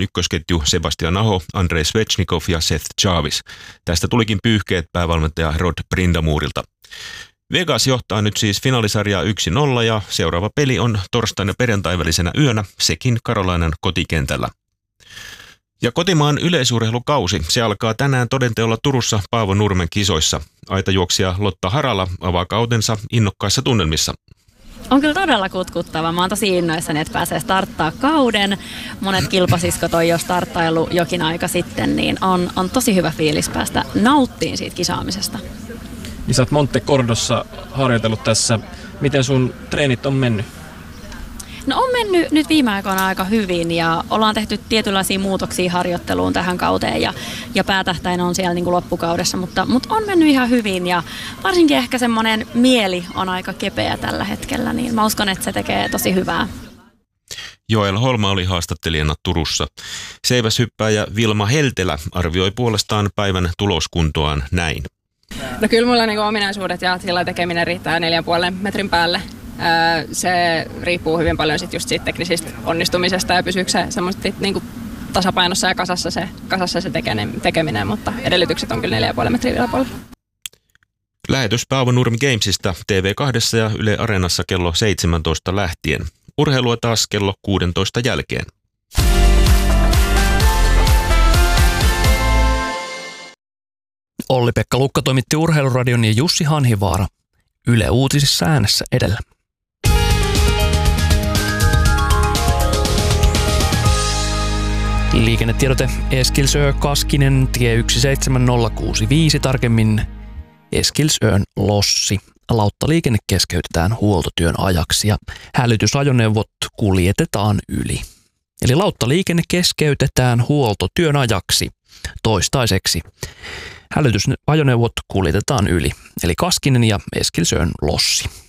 ykkösketju Sebastian Aho, Andrei Svechnikov ja Seth Jarvis. Tästä tulikin pyyhkeet päävalmentaja Rod Brindamurilta. Vegas johtaa nyt siis finaalisarjaa 1-0 ja seuraava peli on torstain ja perjantain välisenä yönä, sekin Carolinan kotikentällä. Ja kotimaan yleisurheilukausi, se alkaa tänään todenteolla Turussa Paavo Nurmen kisoissa. Aitajuoksija Lotta Harala avaa kautensa innokkaissa tunnelmissa. On kyllä todella kutkuttava. Mä oon tosi innoissani, että pääsee starttaa kauden. Monet kilpasiskot on jo starttailu jokin aika sitten, niin on tosi hyvä fiilis päästä nauttiin siitä kisaamisesta. Niin sä oot Monte Cordossa harjoitellut tässä. Miten sun treenit on mennyt? No on mennyt nyt viime aikoina aika hyvin ja ollaan tehty tietynlaisia muutoksia harjoitteluun tähän kauteen ja päätähtäin on siellä niin kuin loppukaudessa, mutta on mennyt ihan hyvin ja varsinkin ehkä semmoinen mieli on aika kepeä tällä hetkellä, niin mä uskon, että se tekee tosi hyvää. Joel Holma oli haastattelijana Turussa. Seiväshyppääjä Vilma Heltelä arvioi puolestaan päivän tuloskuntoaan näin. No kyllä mulla niin ominaisuudet ja sillä tekeminen riittää 4,5 metrin päälle. Se riippuu hyvin paljon just siitä teknisistä onnistumisesta ja pysyykö se semmoisesti niin tasapainossa ja kasassa se tekeminen, mutta edellytykset on kyllä 4,5 metrin yläpuolella. Lähetys Paavo Nurmi Gamesista TV2 ja Yle Areenassa kello 17 lähtien. Urheilua taas kello 16 jälkeen. Olli-Pekka Lukka toimitti Urheiluradion ja Jussi Hanhivaara. Yle Uutisissa äänessä edellä. Liikennetiedote Eskilsö Kaskinen tie 17065, tarkemmin Eskilsön Lossi. Lauttaliikenne keskeytetään huoltotyön ajaksi ja hälytysajoneuvot kuljetetaan yli. Eli lauttaliikenne keskeytetään huoltotyön ajaksi toistaiseksi. Hälytysajoneuvot kuljetetaan yli, eli Kaskinen ja Eskilsön Lossi.